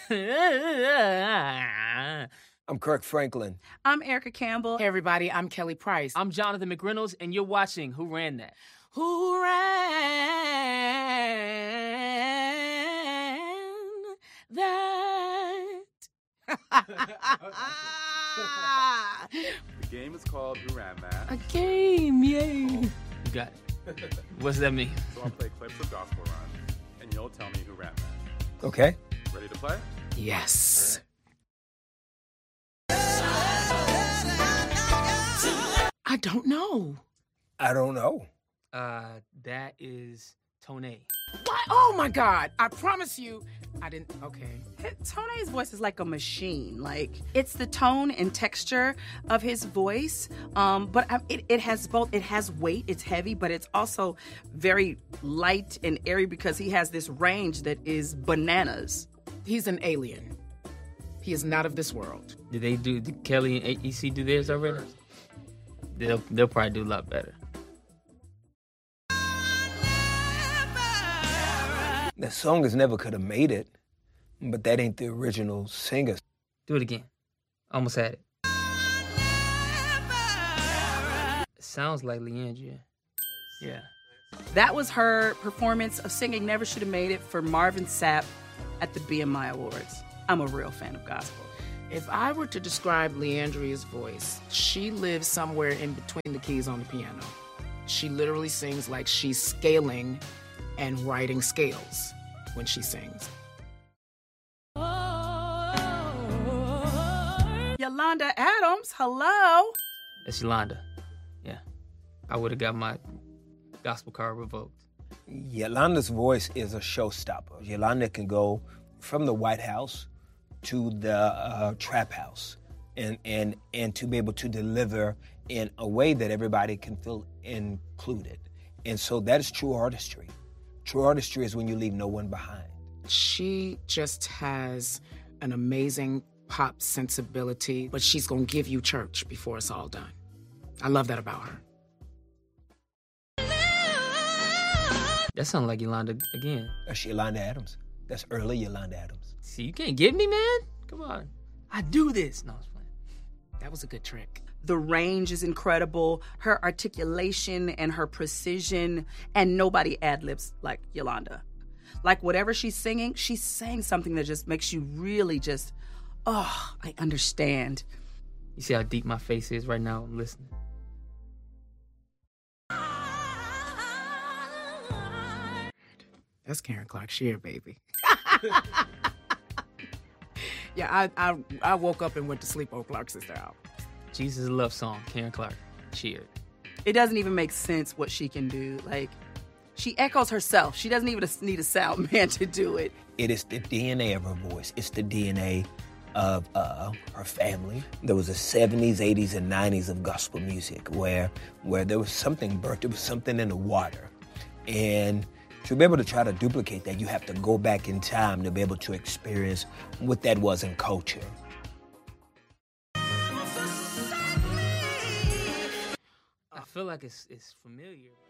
I'm Kirk Franklin. I'm Erica Campbell. Hey, everybody, I'm Kelly Price. I'm Jonathan McReynolds, and you're watching Who Ran That? Who ran that? The game is called Who Ran That? A game, yay. You got it. What's that mean? So I'll play clips of Gospel Run, and you'll tell me who ran that. Okay. Ready to play? Yes. I don't know. I don't know. That is Tone. What? Oh, my God. I promise you. I didn't. Okay. Tone's voice is like a machine. Like, it's the tone and texture of his voice. But it has both. It has weight. It's heavy, but it's also very light and airy because he has this range that is bananas. He's an alien. He is not of this world. Did Kelly and AEC do theirs already? They'll probably do a lot better. The song never could have made it, but that ain't the original singer. Do it again. Almost had it. It sounds like Leandria. Yeah. That was her performance of singing Never Should Have Made It for Marvin Sapp at the BMI Awards. I'm a real fan of gospel. If I were to describe Leandria's voice, she lives somewhere in between the keys on the piano. She literally sings like she's scaling and writing scales when she sings. Yolanda Adams, hello. That's Yolanda. Yeah. I would have got my gospel card revoked. Yolanda's voice is a showstopper. Yolanda can go from the White House to the trap house and to be able to deliver in a way that everybody can feel included. And so that is true artistry. True artistry is when you leave no one behind. She just has an amazing pop sensibility, but she's gonna give you church before it's all done. I love that about her. That sounds like Yolanda again. That's Yolanda Adams. That's early Yolanda Adams. See, you can't get me, man. Come on. I do this. No, it's fine. That was a good trick. The range is incredible, her articulation and her precision, and nobody ad-libs like Yolanda. Like whatever she's saying something that just makes you really just, oh, I understand. You see how deep my face is right now? I'm listening. That's Karen Clark Sheard, baby. Yeah, I woke up and went to sleep on Clark Sister album. Jesus' Love Song, Karen Clark Sheard. It doesn't even make sense what she can do. Like, she echoes herself. She doesn't even need a sound man to do it. It is the DNA of her voice. It's the DNA of her family. There was the 70s, 80s, and 90s of gospel music where there was something birthed, there was something in the water. And to be able to try to duplicate that, you have to go back in time to be able to experience what that was in culture. I feel like it's familiar.